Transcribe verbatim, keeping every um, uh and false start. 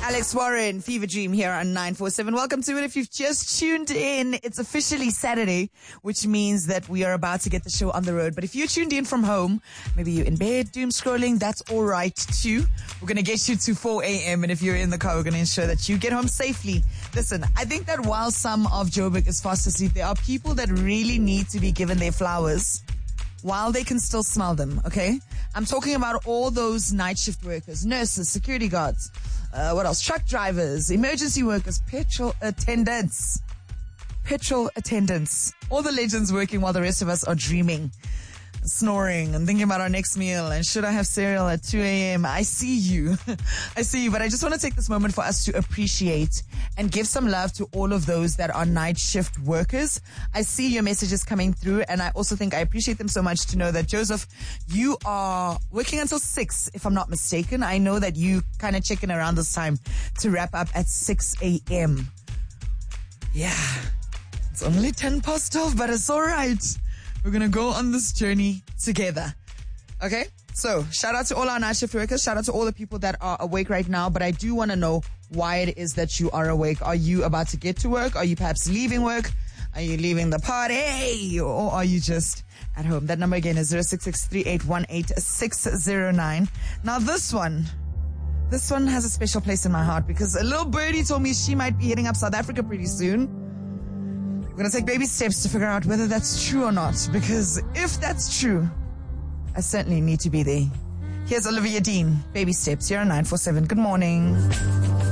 Alex Warren, Fever Dream here on nine four seven. Welcome to it. If you've just tuned in, it's officially Saturday, which means that we are about to get the show on the road. But if you tuned in from home, maybe you're in bed, doom scrolling, that's all right too. We're going to get you to four a.m. And if you're in the car, we're going to ensure that you get home safely. Listen, I think that while some of Joburg is fast asleep, there are people that really need to be given their flowers while they can still smell them, okay? I'm talking about all those night shift workers, nurses, security guards, uh, what else? Truck drivers, emergency workers, petrol attendants, petrol attendants, all the legends working while the rest of us are dreaming, snoring and thinking about our next meal and should I have cereal at two a.m. I see you. I see you, but I just want to take this moment for us to appreciate and give some love to all of those that are night shift workers. I see your messages coming through, and I also think I appreciate them so much to know that, Joseph, you are working until six, if I'm not mistaken. I know that you kind of checking around this time to wrap up at six a.m. Yeah, it's only ten past twelve, but it's all right. We're going to go on this journey together. Okay? So, shout out to all our night shift workers. Shout out to all the people that are awake right now. But I do want to know why it is that you are awake. Are you about to get to work? Are you perhaps leaving work? Are you leaving the party? Or are you just at home? That number again is zero six six three eight one eight six zero nine. Now this one, this one has a special place in my heart because a little birdie told me she might be heading up South Africa pretty soon. We're going to take baby steps to figure out whether that's true or not, because if that's true, I certainly need to be there. Here's Olivia Dean, Baby Steps, here on nine four seven. Good morning.